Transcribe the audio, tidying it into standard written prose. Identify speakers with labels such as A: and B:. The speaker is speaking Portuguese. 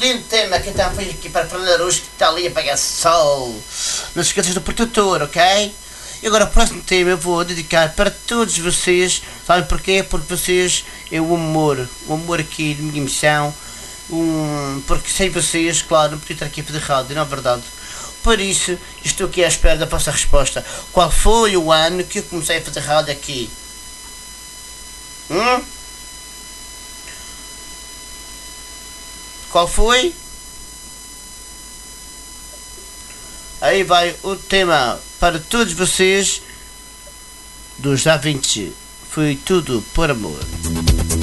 A: lindo tema que então foi aqui para Fernando Araújo, que está ali a pegar sol. Não se esqueças do protetor, ok? E agora o próximo tema eu vou dedicar para todos vocês. Sabem porquê? Porque vocês é o amor aqui de minha missão. Porque sem vocês, claro, não podia estar aqui a fazer rádio, não é verdade? Por isso, estou aqui à espera da vossa resposta. Qual foi o ano que eu comecei a fazer rádio aqui? Qual foi? Aí vai o tema para todos vocês dos Da Vinci. Foi tudo por amor.